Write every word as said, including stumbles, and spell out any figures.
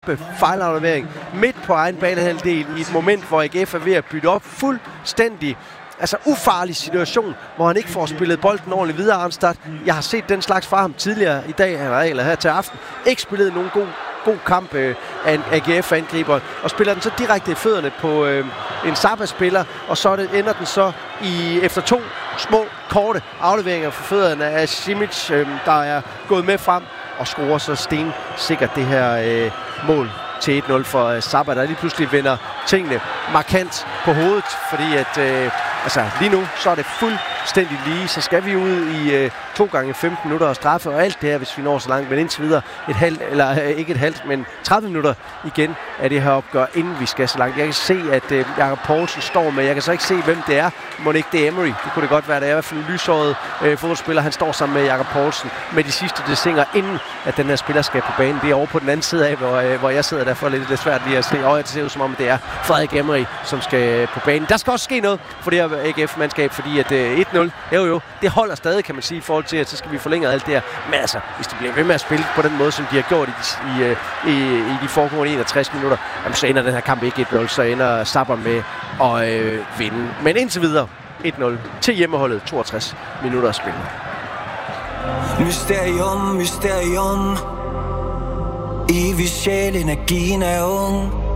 kæmpe fejlaflevering midt på egen banehalvdel i et moment, hvor A G F er ved at bytte op fuldstændig. Altså ufarlig situation, hvor han ikke får spillet bolden ordentligt videre, Arnstad. Jeg har set den slags fra ham tidligere i dag, eller her til aften. Ikke spillet nogen god, god kamp øh, af en A G F-angriber, og spiller den så direkte i fødderne på øh, en Zappa-spiller, og så det, ender den så i efter to små, korte afleveringer for fødderne af Simic, øh, der er gået med frem og scorer så stensikkert det her øh, mål til et nul for uh, Zappa, der lige pludselig vender tingene markant på hovedet, fordi at øh, altså lige nu, så er det fuldstændig lige, så skal vi ud i øh, to gange femten minutter og straffe og alt det her, hvis vi når så langt, men indtil videre et halvt, eller øh, ikke et halvt, men tredive minutter igen af det her opgør, inden vi skal så langt. Jeg kan se, at øh, Jakob Poulsen står med, jeg kan så ikke se, hvem det er. Må det ikke det er Emery? Det kunne det godt være, det er i hvert fald en lyshåret øh, fodboldspiller, han står sammen med Jakob Poulsen med de sidste desinger, inden at den her spiller skal på banen. Det er over på den anden side af, hvor, øh, hvor jeg sidder, derfor lidt, lidt svært lige at se, og det ser ud som om, det er Frederik Emery, som skal på banen. Der skal også ske noget for det her A G F-mandskab, fordi at øh, et nul, jo jo, det holder stadig, kan man sige, i forhold til, at så skal vi forlænge alt det her. Men altså, hvis de bliver ved med at spille på den måde, som de har gjort i, i, i, i de foregående enogtres minutter, jamen, så ender den her kamp ikke et nul, så ender Zappa med at øh, vinde. Men indtil videre et nul til hjemmeholdet, toogtres minutter at spille. Mysterium, mysterium. Evig sjæl, energien er ung.